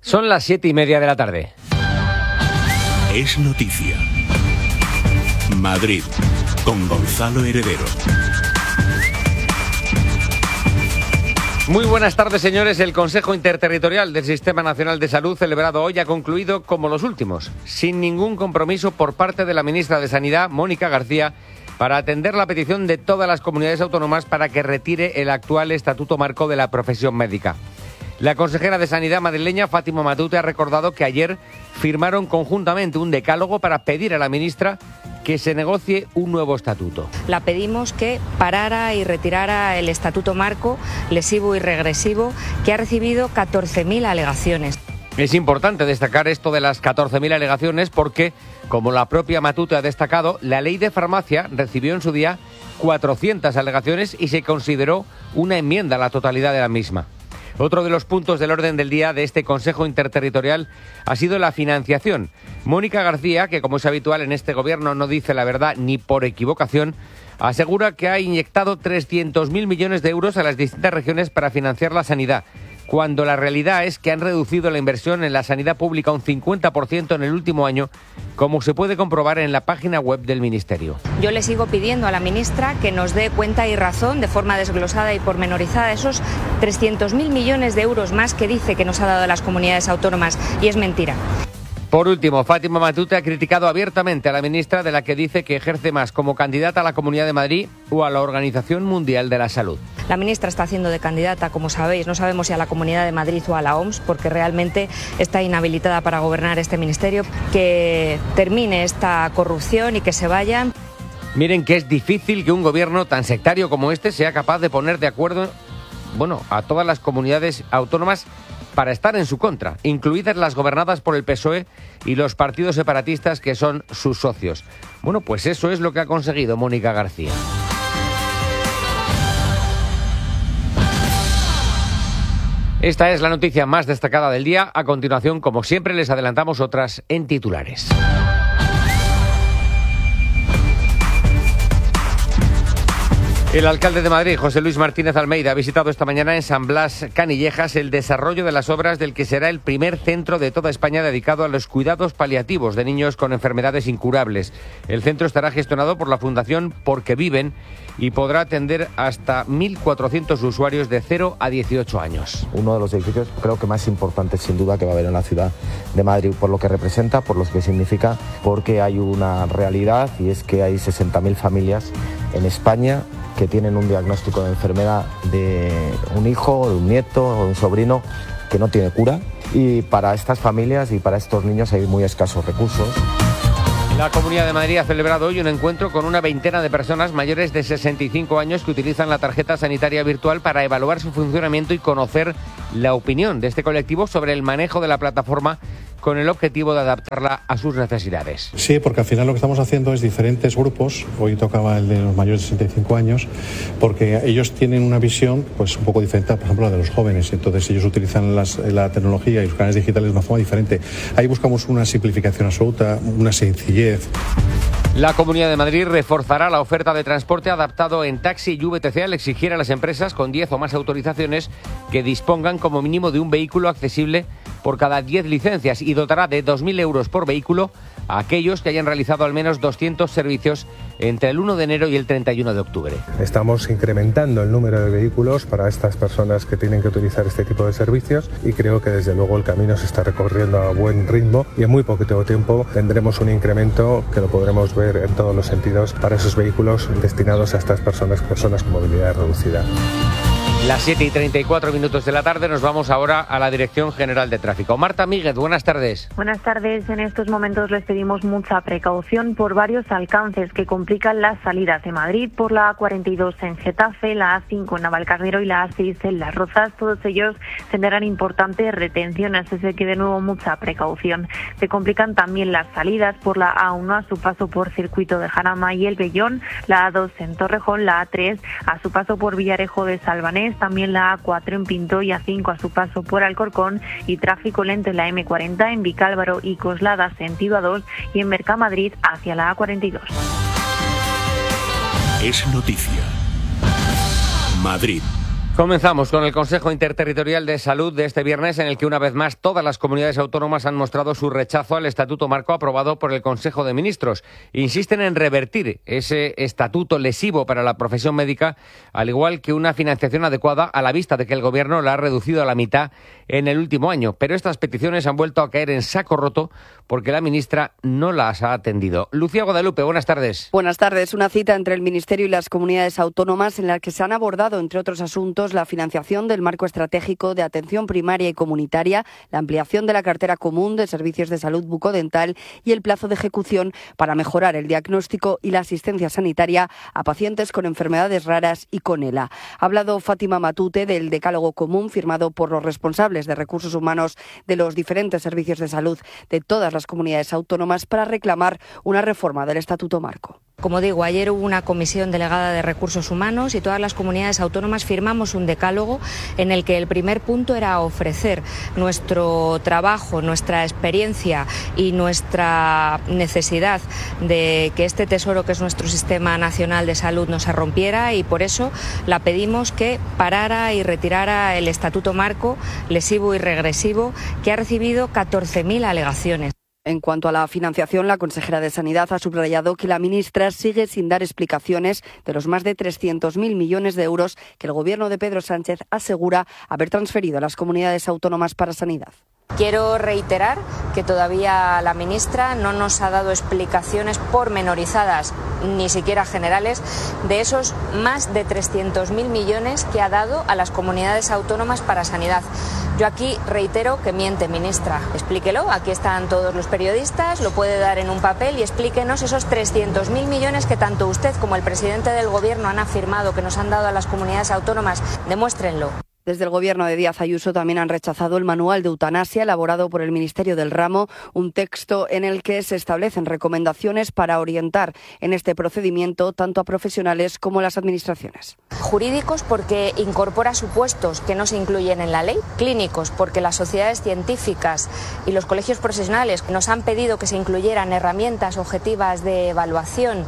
Son las 7:30 de la tarde. Es noticia. Madrid, con Gonzalo Heredero. Muy buenas tardes, señores. El Consejo Interterritorial del Sistema Nacional de Salud, celebrado hoy, ha concluido como los últimos, sin ningún compromiso por parte de la ministra de Sanidad, Mónica García, para atender la petición de todas las comunidades autónomas para que retire el actual Estatuto Marco de la profesión médica. La consejera de Sanidad madrileña, Fátima Matute, ha recordado que ayer firmaron conjuntamente un decálogo para pedir a la ministra que se negocie un nuevo estatuto. La pedimos que parara y retirara el Estatuto Marco lesivo y regresivo, que ha recibido 14.000 alegaciones. Es importante destacar esto de las 14.000 alegaciones porque, como la propia Matute ha destacado, la ley de farmacia recibió en su día 400 alegaciones y se consideró una enmienda a la totalidad de la misma. Otro de los puntos del orden del día de este Consejo Interterritorial ha sido la financiación. Mónica García, que como es habitual en este gobierno no dice la verdad ni por equivocación, asegura que ha inyectado 300.000 millones de euros a las distintas regiones para financiar la sanidad, cuando la realidad es que han reducido la inversión en la sanidad pública un 50% en el último año, como se puede comprobar en la página web del Ministerio. Yo le sigo pidiendo a la ministra que nos dé cuenta y razón, de forma desglosada y pormenorizada, esos 300.000 millones de euros más que dice que nos ha dado a las comunidades autónomas, y es mentira. Por último, Fátima Matute ha criticado abiertamente a la ministra, de la que dice que ejerce más como candidata a la Comunidad de Madrid o a la Organización Mundial de la Salud. La ministra está haciendo de candidata, como sabéis, no sabemos si a la Comunidad de Madrid o a la OMS, porque realmente está inhabilitada para gobernar este ministerio. Que termine esta corrupción y que se vayan. Miren que es difícil que un gobierno tan sectario como este sea capaz de poner de acuerdo, a todas las comunidades autónomas para estar en su contra, incluidas las gobernadas por el PSOE y los partidos separatistas que son sus socios. Pues eso es lo que ha conseguido Mónica García. Esta es la noticia más destacada del día. A continuación, como siempre, les adelantamos otras en titulares. El alcalde de Madrid, José Luis Martínez Almeida, ha visitado esta mañana en San Blas, Canillejas, el desarrollo de las obras del que será el primer centro de toda España dedicado a los cuidados paliativos de niños con enfermedades incurables. El centro estará gestionado por la Fundación Porque Viven y podrá atender hasta 1.400 usuarios de 0 a 18 años. Uno de los edificios creo que más importantes sin duda que va a haber en la ciudad de Madrid, por lo que representa, por lo que significa, porque hay una realidad y es que hay 60.000 familias en España que tienen un diagnóstico de enfermedad de un hijo, de un nieto o de un sobrino que no tiene cura, y para estas familias y para estos niños hay muy escasos recursos. La Comunidad de Madrid ha celebrado hoy un encuentro con una veintena de personas mayores de 65 años que utilizan la tarjeta sanitaria virtual para evaluar su funcionamiento y conocer la opinión de este colectivo sobre el manejo de la plataforma, con el objetivo de adaptarla a sus necesidades. Sí, porque al final lo que estamos haciendo es diferentes grupos. Hoy tocaba el de los mayores de 65 años, porque ellos tienen una visión pues un poco diferente, por ejemplo, la de los jóvenes. Entonces ellos utilizan la tecnología y los canales digitales de una forma diferente. Ahí buscamos una simplificación absoluta, una sencillez. La Comunidad de Madrid reforzará la oferta de transporte adaptado en taxi y VTC al exigir a las empresas con 10 o más autorizaciones que dispongan como mínimo de un vehículo accesible por cada 10 licencias, y dotará de 2.000 euros por vehículo a aquellos que hayan realizado al menos 200 servicios entre el 1 de enero y el 31 de octubre. Estamos incrementando el número de vehículos para estas personas que tienen que utilizar este tipo de servicios, y creo que desde luego el camino se está recorriendo a buen ritmo y en muy poquito tiempo tendremos un incremento que lo podremos ver en todos los sentidos para esos vehículos destinados a estas personas con movilidad reducida. Las 7:34 de la tarde, nos vamos ahora a la Dirección General de Tráfico. Marta Míguez, buenas tardes. Buenas tardes. En estos momentos les pedimos mucha precaución por varios alcances que complican las salidas de Madrid por la A42 en Getafe, la A5 en Navalcarnero y la A6 en Las Rozas. Todos ellos generan importantes retenciones, así que de nuevo mucha precaución. Se complican también las salidas por la A1 a su paso por Circuito de Jarama y El Vellón, la A2 en Torrejón, la A3 a su paso por Villarejo de Salvanés, también la A4 en Pinto y A5 a su paso por Alcorcón, y tráfico lento en la M40 en Vicálvaro y Coslada sentido A2 y en Mercamadrid hacia la A42. Es noticia. Madrid, Comenzamos con el Consejo Interterritorial de Salud de este viernes, en el que una vez más todas las comunidades autónomas han mostrado su rechazo al Estatuto Marco aprobado por el Consejo de Ministros. Insisten en revertir ese estatuto lesivo para la profesión médica, al igual que una financiación adecuada, a la vista de que el Gobierno la ha reducido a la mitad en el último año. Pero estas peticiones han vuelto a caer en saco roto porque la ministra no las ha atendido. Lucía Guadalupe, buenas tardes. Buenas tardes. Una cita entre el Ministerio y las comunidades autónomas en la que se han abordado, entre otros asuntos, la financiación del marco estratégico de atención primaria y comunitaria, la ampliación de la cartera común de servicios de salud bucodental y el plazo de ejecución para mejorar el diagnóstico y la asistencia sanitaria a pacientes con enfermedades raras y con ELA. Ha hablado Fátima Matute del decálogo común firmado por los responsables de recursos humanos de los diferentes servicios de salud de todas las comunidades autónomas para reclamar una reforma del Estatuto Marco. Como digo, ayer hubo una comisión delegada de recursos humanos y todas las comunidades autónomas firmamos un decálogo en el que el primer punto era ofrecer nuestro trabajo, nuestra experiencia y nuestra necesidad de que este tesoro que es nuestro Sistema Nacional de Salud no se rompiera, y por eso la pedimos que parara y retirara el Estatuto Marco lesivo y regresivo, que ha recibido 14.000 alegaciones. En cuanto a la financiación, la consejera de Sanidad ha subrayado que la ministra sigue sin dar explicaciones de los más de 300.000 millones de euros que el Gobierno de Pedro Sánchez asegura haber transferido a las comunidades autónomas para sanidad. Quiero reiterar que todavía la ministra no nos ha dado explicaciones pormenorizadas, ni siquiera generales, de esos más de 300.000 millones que ha dado a las comunidades autónomas para sanidad. Yo aquí reitero que miente, ministra. Explíquelo, aquí están todos los periodistas, lo puede dar en un papel y explíquenos esos 300.000 millones que tanto usted como el presidente del Gobierno han afirmado que nos han dado a las comunidades autónomas. Demuéstrenlo. Desde el Gobierno de Díaz Ayuso también han rechazado el manual de eutanasia elaborado por el Ministerio del Ramo, un texto en el que se establecen recomendaciones para orientar en este procedimiento tanto a profesionales como a las administraciones. Jurídicos, porque incorpora supuestos que no se incluyen en la ley. Clínicos, porque las sociedades científicas y los colegios profesionales nos han pedido que se incluyeran herramientas objetivas de evaluación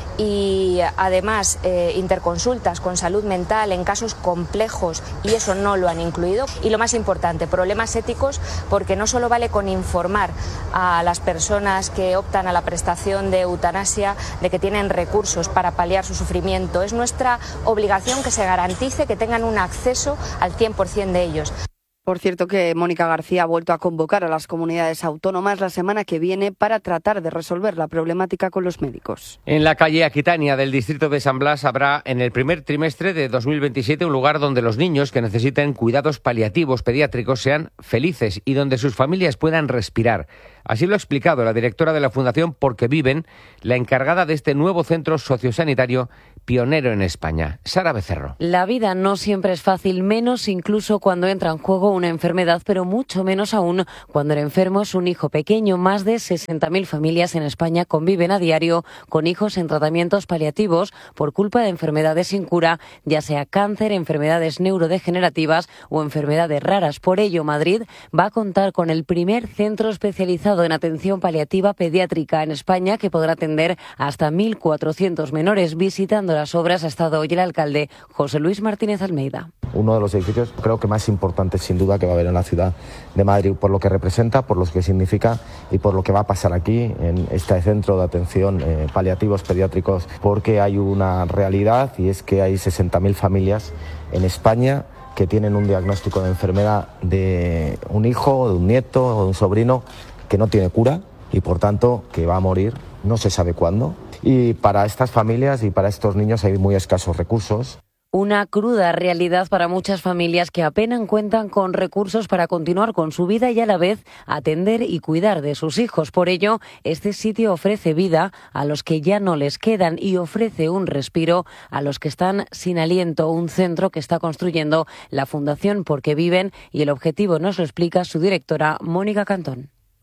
y además interconsultas con salud mental en casos complejos, y eso no lo han incluido. Y lo más importante, problemas éticos, porque no solo vale con informar a las personas que optan a la prestación de eutanasia de que tienen recursos para paliar su sufrimiento. Es nuestra obligación que se garantice que tengan un acceso al 100% de ellos. Por cierto que Mónica García ha vuelto a convocar a las comunidades autónomas la semana que viene para tratar de resolver la problemática con los médicos. En la calle Aquitania del distrito de San Blas habrá en el primer trimestre de 2027 un lugar donde los niños que necesiten cuidados paliativos pediátricos sean felices y donde sus familias puedan respirar. Así lo ha explicado la directora de la Fundación Porque Viven, la encargada de este nuevo centro sociosanitario pionero en España. Sara Becerro. La vida no siempre es fácil, menos incluso cuando entra en juego una enfermedad, pero mucho menos aún cuando el enfermo es un hijo pequeño. Más de 60.000 familias en España conviven a diario con hijos en tratamientos paliativos por culpa de enfermedades sin cura, ya sea cáncer, enfermedades neurodegenerativas o enfermedades raras. Por ello, Madrid va a contar con el primer centro especializado en atención paliativa pediátrica en España, que podrá atender hasta 1.400 menores. Visitando las obras ha estado hoy el alcalde José Luis Martínez Almeida. Uno de los edificios creo que más importantes sin duda que va a haber en la ciudad de Madrid, por lo que representa, por lo que significa y por lo que va a pasar aquí en este centro de atención paliativos pediátricos, porque hay una realidad, y es que hay 60.000 familias en España que tienen un diagnóstico de enfermedad de un hijo, de un nieto o de un sobrino que no tiene cura y por tanto que va a morir, no se sabe cuándo. Y para estas familias y para estos niños hay muy escasos recursos. Una cruda realidad para muchas familias que apenas cuentan con recursos para continuar con su vida y a la vez atender y cuidar de sus hijos. Por ello, este sitio ofrece vida a los que ya no les quedan y ofrece un respiro a los que están sin aliento. Un centro que está construyendo la Fundación Porque Viven, y el objetivo nos lo explica su directora, Mónica Cantón.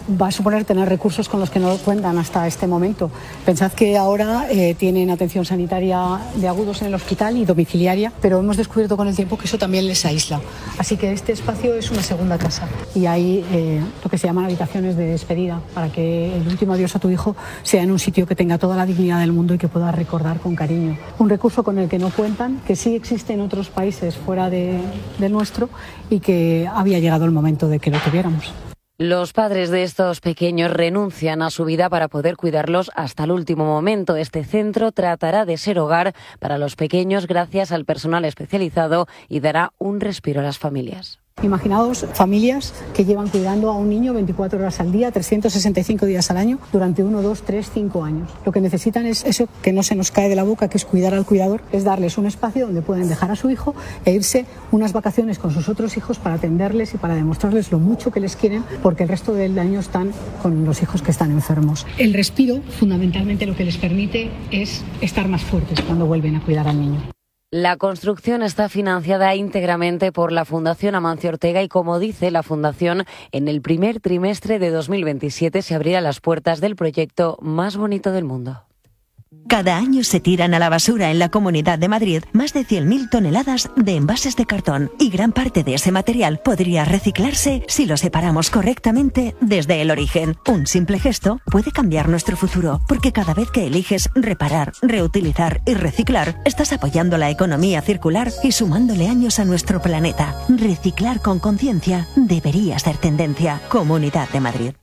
Va a suponer tener recursos con los que no cuentan hasta este momento. Pensad que ahora tienen atención sanitaria de agudos en el hospital y domiciliaria, pero hemos descubierto con el tiempo que eso también les aísla. Así que este espacio es una segunda casa y hay lo que se llaman habitaciones de despedida para que el último adiós a tu hijo sea en un sitio que tenga toda la dignidad del mundo y que pueda recordar con cariño. Un recurso con el que no cuentan, que sí existe en otros países fuera del nuestro y que había llegado el momento de que lo tuviéramos. Los padres de estos pequeños renuncian a su vida para poder cuidarlos hasta el último momento. Este centro tratará de ser hogar para los pequeños gracias al personal especializado y dará un respiro a las familias. Imaginaos familias que llevan cuidando a un niño 24 horas al día, 365 días al año, durante 1, 2, 3, 5 años. Lo que necesitan es eso que no se nos cae de la boca, que es cuidar al cuidador, es darles un espacio donde pueden dejar a su hijo e irse unas vacaciones con sus otros hijos para atenderles y para demostrarles lo mucho que les quieren, porque el resto del año están con los hijos que están enfermos. El respiro, fundamentalmente, lo que les permite es estar más fuertes cuando vuelven a cuidar al niño. La construcción está financiada íntegramente por la Fundación Amancio Ortega y, como dice la Fundación, en el primer trimestre de 2027 se abrirán las puertas del proyecto más bonito del mundo. Cada año se tiran a la basura en la Comunidad de Madrid más de 100.000 toneladas de envases de cartón y gran parte de ese material podría reciclarse si lo separamos correctamente desde el origen. Un simple gesto puede cambiar nuestro futuro, porque cada vez que eliges reparar, reutilizar y reciclar, estás apoyando la economía circular y sumándole años a nuestro planeta. Reciclar con conciencia debería ser tendencia. Comunidad de Madrid.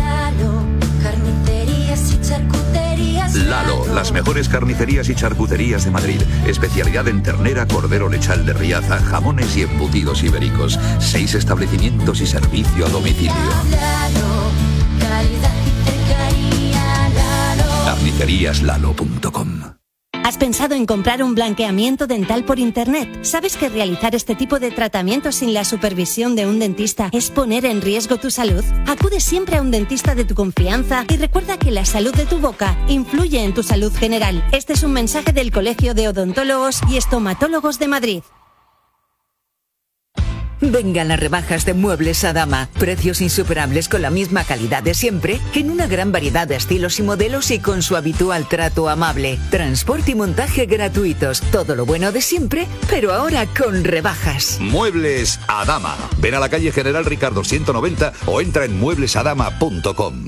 Lalo, las mejores carnicerías y charcuterías de Madrid. Especialidad en ternera, cordero lechal de Riaza, jamones y embutidos ibéricos. 6 establecimientos y servicio a domicilio. Carniceríaslalo.com. ¿Has pensado en comprar un blanqueamiento dental por internet? ¿Sabes que realizar este tipo de tratamientos sin la supervisión de un dentista es poner en riesgo tu salud? Acude siempre a un dentista de tu confianza y recuerda que la salud de tu boca influye en tu salud general. Este es un mensaje del Colegio de Odontólogos y Estomatólogos de Madrid. Vengan las rebajas de Muebles Adama. Precios insuperables con la misma calidad de siempre, en una gran variedad de estilos y modelos y con su habitual trato amable. Transporte y montaje gratuitos. Todo lo bueno de siempre, pero ahora con rebajas. Muebles Adama. Ven a la calle General Ricardo 190 o entra en mueblesadama.com.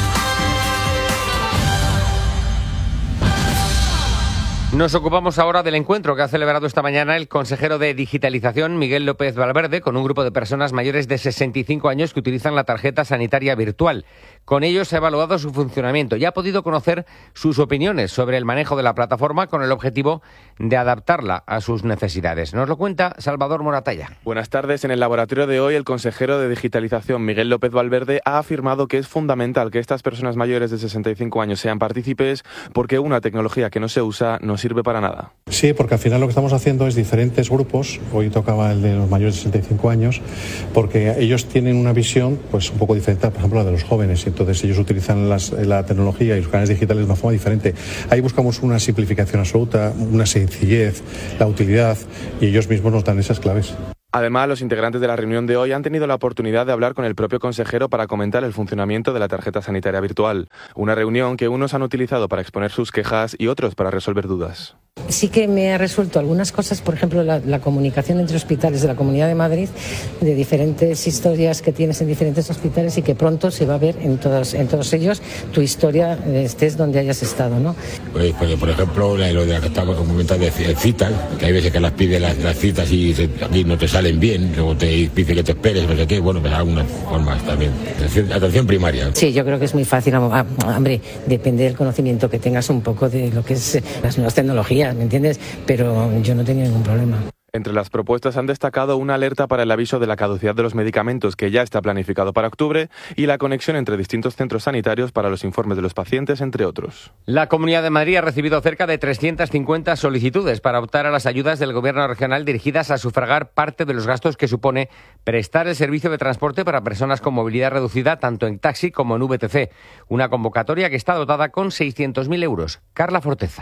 Nos ocupamos ahora del encuentro que ha celebrado esta mañana el consejero de Digitalización, Miguel López Valverde, con un grupo de personas mayores de 65 años que utilizan la tarjeta sanitaria virtual. Con ellos se ha evaluado su funcionamiento y ha podido conocer sus opiniones sobre el manejo de la plataforma con el objetivo de adaptarla a sus necesidades. Nos lo cuenta Salvador Moratalla. Buenas tardes. En el laboratorio de hoy, el consejero de Digitalización, Miguel López Valverde, ha afirmado que es fundamental que estas personas mayores de 65 años sean partícipes porque una tecnología que no se usa no sirve para nada. Sí, porque al final lo que estamos haciendo es diferentes grupos. Hoy tocaba el de los mayores de 65 años, porque ellos tienen una visión pues un poco diferente, por ejemplo, la de los jóvenes. Entonces ellos utilizan la tecnología y los canales digitales de una forma diferente. Ahí buscamos una simplificación absoluta, una sencillez, la utilidad, y ellos mismos nos dan esas claves. Además, los integrantes de la reunión de hoy han tenido la oportunidad de hablar con el propio consejero para comentar el funcionamiento de la tarjeta sanitaria virtual. Una reunión que unos han utilizado para exponer sus quejas y otros para resolver dudas. Sí que me ha resuelto algunas cosas, por ejemplo, la comunicación entre hospitales de la Comunidad de Madrid, de diferentes historias que tienes en diferentes hospitales y que pronto se va a ver en todos ellos tu historia, estés donde hayas estado, ¿no? Pues por ejemplo, lo de la que estamos comentando de citas, que hay veces que las piden las citas y aquí no te salen bien, luego te dice que te esperes, no sé qué, bueno, pues algunas formas también. Atención primaria. Sí, yo creo que es muy fácil, hombre, depende del conocimiento que tengas un poco de lo que es las nuevas tecnologías, ¿me entiendes? Pero yo no tenía ningún problema. Entre las propuestas han destacado una alerta para el aviso de la caducidad de los medicamentos que ya está planificado para octubre y la conexión entre distintos centros sanitarios para los informes de los pacientes, entre otros. La Comunidad de Madrid ha recibido cerca de 350 solicitudes para optar a las ayudas del Gobierno regional dirigidas a sufragar parte de los gastos que supone prestar el servicio de transporte para personas con movilidad reducida tanto en taxi como en VTC. Una convocatoria que está dotada con 600.000 euros. Carla Forteza.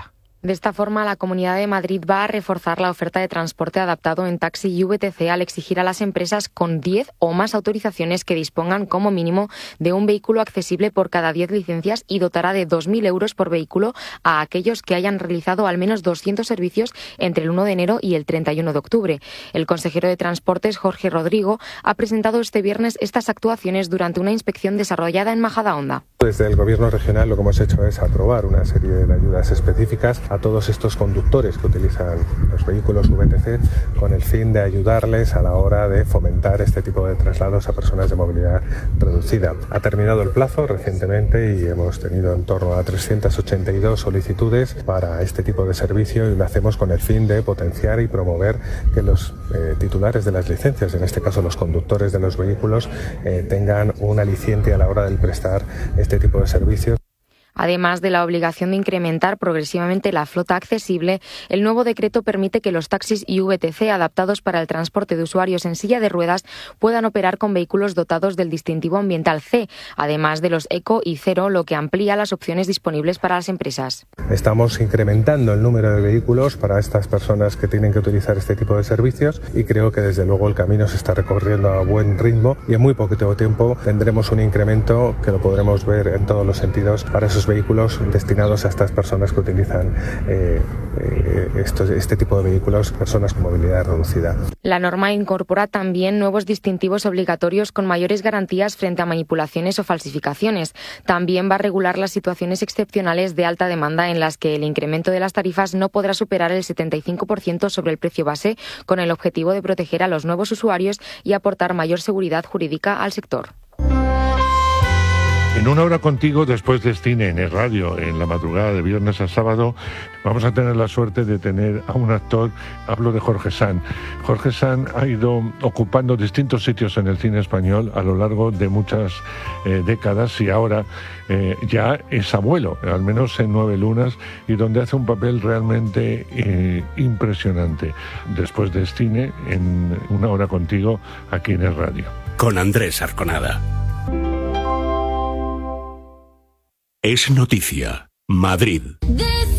De esta forma, la Comunidad de Madrid va a reforzar la oferta de transporte adaptado en taxi y VTC al exigir a las empresas con 10 o más autorizaciones que dispongan como mínimo de un vehículo accesible por cada 10 licencias y dotará de 2.000 euros por vehículo a aquellos que hayan realizado al menos 200 servicios entre el 1 de enero y el 31 de octubre. El consejero de Transportes, Jorge Rodrigo, ha presentado este viernes estas actuaciones durante una inspección desarrollada en Majadahonda. Desde el Gobierno regional lo que hemos hecho es aprobar una serie de ayudas específicas a todos estos conductores que utilizan los vehículos VTC con el fin de ayudarles a la hora de fomentar este tipo de traslados a personas de movilidad reducida. Ha terminado el plazo recientemente y hemos tenido en torno a 382 solicitudes para este tipo de servicio y lo hacemos con el fin de potenciar y promover que los titulares de las licencias, en este caso los conductores de los vehículos, tengan un aliciente a la hora de prestar este tipo de servicios. Además de la obligación de incrementar progresivamente la flota accesible, el nuevo decreto permite que los taxis y VTC adaptados para el transporte de usuarios en silla de ruedas puedan operar con vehículos dotados del distintivo ambiental C, además de los Eco y Cero, lo que amplía las opciones disponibles para las empresas. Estamos incrementando el número de vehículos para estas personas que tienen que utilizar este tipo de servicios y creo que desde luego el camino se está recorriendo a buen ritmo y en muy poquito tiempo tendremos un incremento que lo podremos ver en todos los sentidos para esos vehículos destinados a estas personas que utilizan este tipo de vehículos, personas con movilidad reducida. La norma incorpora también nuevos distintivos obligatorios con mayores garantías frente a manipulaciones o falsificaciones. También va a regular las situaciones excepcionales de alta demanda en las que el incremento de las tarifas no podrá superar el 75% sobre el precio base, con el objetivo de proteger a los nuevos usuarios y aportar mayor seguridad jurídica al sector. En Una Hora Contigo, después de cine en el radio, en la madrugada de viernes a sábado, vamos a tener la suerte de tener a un actor, hablo de Jorge Sanz. Jorge Sanz ha ido ocupando distintos sitios en el cine español a lo largo de muchas décadas y ahora ya es abuelo, al menos en 9 lunas, y donde hace un papel realmente impresionante. Después de cine, en Una Hora Contigo, aquí en el radio. Con Andrés Arconada. Es noticia. Madrid.